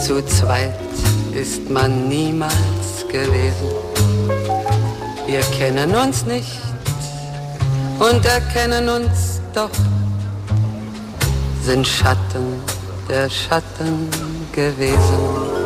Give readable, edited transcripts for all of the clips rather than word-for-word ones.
Zu zweit ist man niemals gewesen. Wir kennen uns nicht und erkennen uns doch, sind Schatten der Schatten gewesen.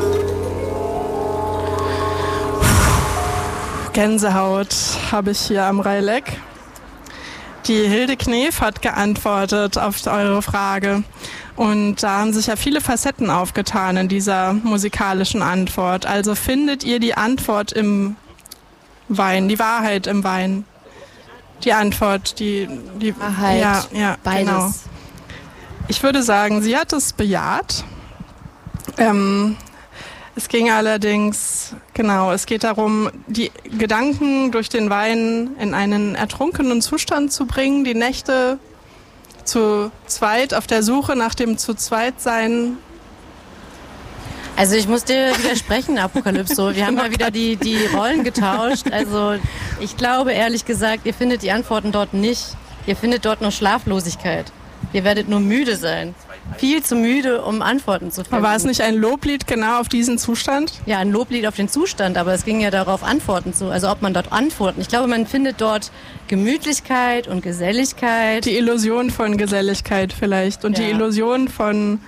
Gänsehaut habe ich hier am Rheilleck. Die Hilde Knef hat geantwortet auf eure Frage. Und da haben sich ja viele Facetten aufgetan in dieser musikalischen Antwort. Also findet ihr die Antwort im Wein, die Wahrheit im Wein? Die Antwort, die Wahrheit, ja, beides. Genau. Ich würde sagen, sie hat es bejaht. Es ging allerdings, es geht darum, die Gedanken durch den Wein in einen ertrunkenen Zustand zu bringen, die Nächte zu zweit auf der Suche nach dem zu zweit sein. Also ich muss dir widersprechen, Apokalypso. Wir haben mal wieder die Rollen getauscht. Also ich glaube ehrlich gesagt, ihr findet die Antworten dort nicht. Ihr findet dort nur Schlaflosigkeit. Ihr werdet nur müde sein. Viel zu müde, um Antworten zu finden. Aber war es nicht ein Loblied genau auf diesen Zustand? Ja, ein Loblied auf den Zustand, aber es ging ja darauf, Antworten zu, also ob man dort Antworten. Ich glaube, man findet dort Gemütlichkeit und Geselligkeit. Die Illusion von Geselligkeit vielleicht und die Illusion von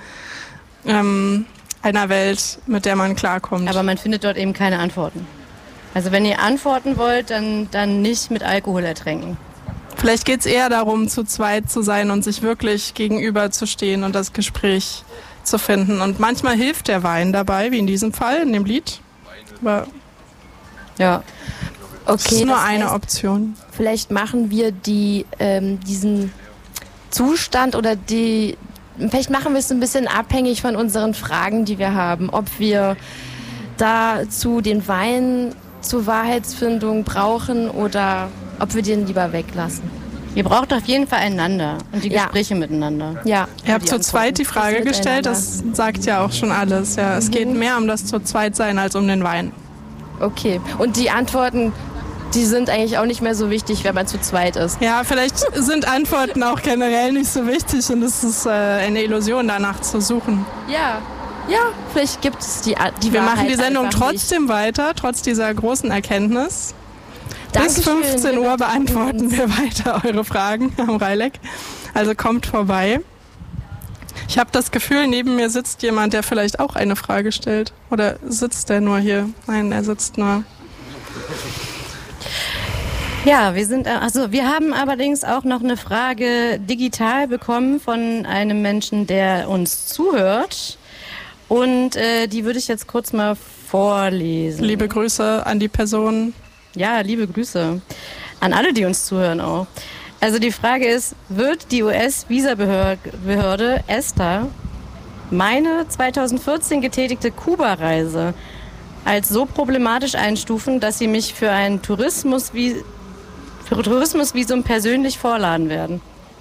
einer Welt, mit der man klarkommt. Aber man findet dort eben keine Antworten. Also wenn ihr antworten wollt, dann nicht mit Alkohol ertränken. Vielleicht geht es eher darum, zu zweit zu sein und sich wirklich gegenüber zu stehen und das Gespräch zu finden. Und manchmal hilft der Wein dabei, wie in diesem Fall, in dem Lied. Aber ja, okay, das ist nur eine Option. Vielleicht machen wir diesen Zustand oder vielleicht machen wir es ein bisschen abhängig von unseren Fragen, die wir haben. Ob wir dazu den Wein zur Wahrheitsfindung brauchen oder ob wir den lieber weglassen. Ihr braucht auf jeden Fall einander und die Gespräche miteinander. Ja. Ihr habt zu zweit die Frage gestellt, das sagt ja auch schon alles. Ja, es geht mehr um das zu zweit sein als um den Wein. Okay, und die Antworten, die sind eigentlich auch nicht mehr so wichtig, wenn man zu zweit ist. Ja, vielleicht sind Antworten auch generell nicht so wichtig und es ist eine Illusion, danach zu suchen. Ja, vielleicht gibt es die Wir Wahrheit machen die Sendung einfach trotzdem weiter, trotz dieser großen Erkenntnis. Bis Dankeschön. 15 Uhr beantworten wir weiter eure Fragen am Rheilleck. Also kommt vorbei. Ich habe das Gefühl, neben mir sitzt jemand, der vielleicht auch eine Frage stellt. Oder sitzt der nur hier? Nein, er sitzt nur. Ja, wir haben allerdings auch noch eine Frage digital bekommen von einem Menschen, der uns zuhört. Und die würde ich jetzt kurz mal vorlesen. Liebe Grüße an die Person. Ja, liebe Grüße an alle, die uns zuhören auch. Also die Frage ist, wird die US-Visabehörde ESTA meine 2014 getätigte Kuba-Reise als so problematisch einstufen, dass sie mich für ein Tourismusvisum persönlich vorladen werden?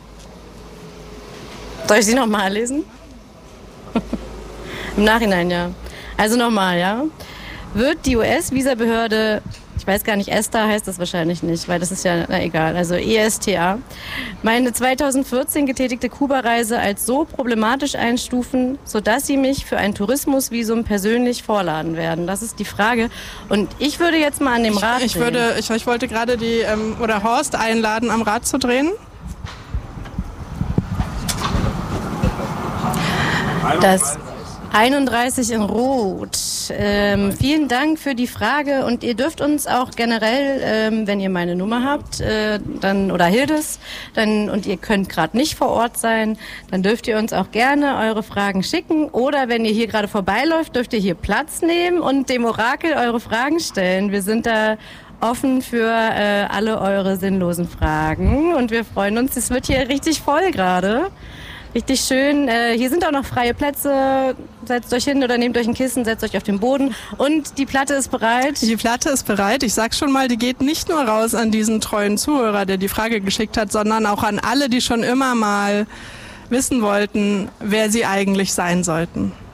Soll ich sie nochmal lesen? Im Nachhinein, ja. Also nochmal, ja. Wird die US-Visabehörde, ich weiß gar nicht, ESTA heißt das wahrscheinlich nicht, weil das ist ja, egal, also ESTA, meine 2014 getätigte Kuba-Reise als so problematisch einstufen, sodass sie mich für ein Tourismusvisum persönlich vorladen werden? Das ist die Frage. Und ich würde jetzt mal an dem Rad drehen. Ich wollte gerade Horst einladen, am Rad zu drehen. Das 31 in Rot. Vielen Dank für die Frage und ihr dürft uns auch generell, wenn ihr meine Nummer habt, oder Hildes, und ihr könnt gerade nicht vor Ort sein, dann dürft ihr uns auch gerne eure Fragen schicken oder wenn ihr hier gerade vorbeiläuft, dürft ihr hier Platz nehmen und dem Orakel eure Fragen stellen. Wir sind da offen für alle eure sinnlosen Fragen und wir freuen uns. Es wird hier richtig voll gerade. Richtig schön. Hier sind auch noch freie Plätze. Setzt euch hin oder nehmt euch ein Kissen, setzt euch auf den Boden. Und die Platte ist bereit. Die Platte ist bereit. Ich sag schon mal, die geht nicht nur raus an diesen treuen Zuhörer, der die Frage geschickt hat, sondern auch an alle, die schon immer mal wissen wollten, wer sie eigentlich sein sollten.